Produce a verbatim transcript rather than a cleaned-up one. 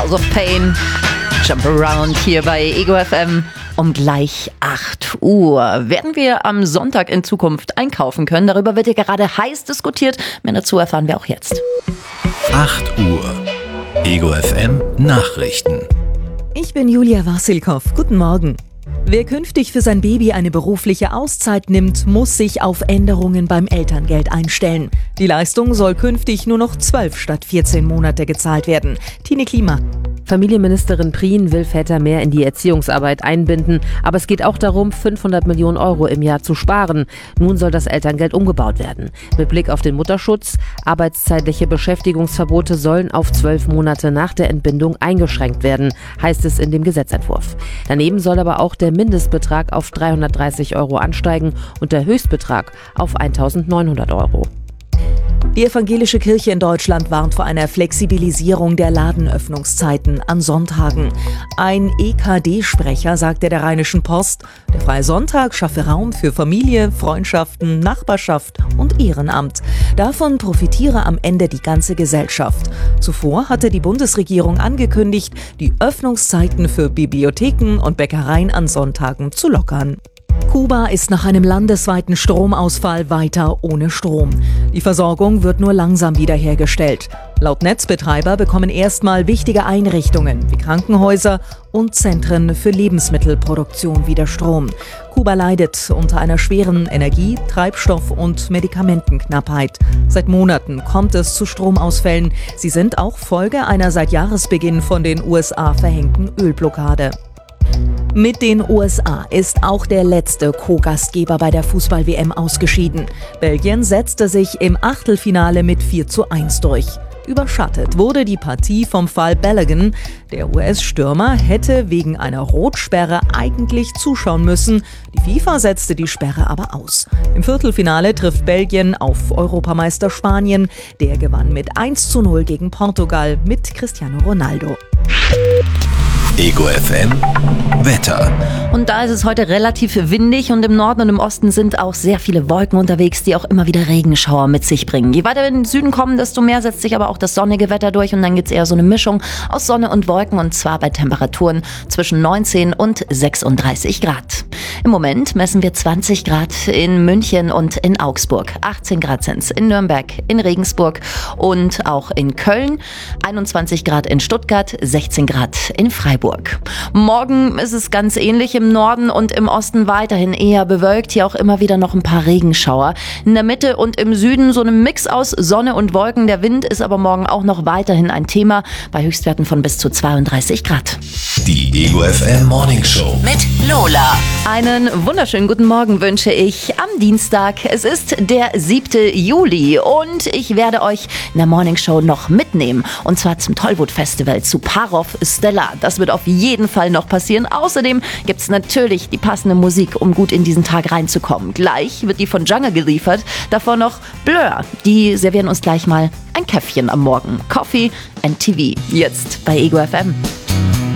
House of Pain. Jump Around hier bei Ego F M um gleich acht Uhr. Werden wir am Sonntag in Zukunft einkaufen können? Darüber wird ja gerade heiß diskutiert. Mehr dazu erfahren wir auch jetzt. acht Uhr. Ego F M Nachrichten. Ich bin Julia Wassilkow. Guten Morgen. Wer künftig für sein Baby eine berufliche Auszeit nimmt, muss sich auf Änderungen beim Elterngeld einstellen. Die Leistung soll künftig nur noch zwölf statt vierzehn Monate gezahlt werden. Tine Klima. Familienministerin Prien will Väter mehr in die Erziehungsarbeit einbinden, aber es geht auch darum, fünfhundert Millionen Euro im Jahr zu sparen. Nun soll das Elterngeld umgebaut werden. Mit Blick auf den Mutterschutz, arbeitszeitliche Beschäftigungsverbote sollen auf zwölf Monate nach der Entbindung eingeschränkt werden, heißt es in dem Gesetzentwurf. Daneben soll aber auch der Mindestbetrag auf dreihundertdreißig Euro ansteigen und der Höchstbetrag auf eintausendneunhundert Euro. Die evangelische Kirche in Deutschland warnt vor einer Flexibilisierung der Ladenöffnungszeiten an Sonntagen. Ein E K D-Sprecher sagte der Rheinischen Post, der Freie Sonntag schaffe Raum für Familie, Freundschaften, Nachbarschaft und Ehrenamt. Davon profitiere am Ende die ganze Gesellschaft. Zuvor hatte die Bundesregierung angekündigt, die Öffnungszeiten für Bibliotheken und Bäckereien an Sonntagen zu lockern. Kuba ist nach einem landesweiten Stromausfall weiter ohne Strom. Die Versorgung wird nur langsam wiederhergestellt. Laut Netzbetreiber bekommen erstmal wichtige Einrichtungen wie Krankenhäuser und Zentren für Lebensmittelproduktion wieder Strom. Kuba leidet unter einer schweren Energie-, Treibstoff- und Medikamentenknappheit. Seit Monaten kommt es zu Stromausfällen. Sie sind auch Folge einer seit Jahresbeginn von den U S A verhängten Ölblockade. Mit den U S A ist auch der letzte Co-Gastgeber bei der Fußball-W M ausgeschieden. Belgien setzte sich im Achtelfinale mit vier zu eins durch. Überschattet wurde die Partie vom Fall Balogun. Der U S-Stürmer hätte wegen einer Rotsperre eigentlich zuschauen müssen. Die FIFA setzte die Sperre aber aus. Im Viertelfinale trifft Belgien auf Europameister Spanien. Der gewann mit eins zu null gegen Portugal mit Cristiano Ronaldo. Ego F M Wetter. Und da ist es heute relativ windig und im Norden und im Osten sind auch sehr viele Wolken unterwegs, die auch immer wieder Regenschauer mit sich bringen. Je weiter wir in den Süden kommen, desto mehr setzt sich aber auch das sonnige Wetter durch und dann gibt es eher so eine Mischung aus Sonne und Wolken und zwar bei Temperaturen zwischen neunzehn und sechsunddreißig Grad. Im Moment messen wir zwanzig Grad in München und in Augsburg, achtzehn Grad sind's in Nürnberg, in Regensburg und auch in Köln, einundzwanzig Grad in Stuttgart, sechzehn Grad in Freiburg. Morgen ist es ganz ähnlich im Norden und im Osten weiterhin eher bewölkt, hier auch immer wieder noch ein paar Regenschauer. In der Mitte und im Süden so ein Mix aus Sonne und Wolken. Der Wind ist aber morgen auch noch weiterhin ein Thema bei Höchstwerten von bis zu zweiunddreißig Grad. Die Ego F M Morning Show Mit Lola. Einen wunderschönen guten Morgen wünsche ich am Dienstag. Es ist der siebte Juli und ich werde euch in der Morning Show noch mitnehmen. Und zwar zum Tollwood Festival zu Parov Stella. Das wird auf jeden Fall noch passieren. Außerdem gibt es natürlich die passende Musik, um gut in diesen Tag reinzukommen. Gleich wird die von Jungle geliefert. Davor noch Blur. Die servieren uns gleich mal ein Käffchen am Morgen. Coffee and T V. Jetzt bei Ego F M.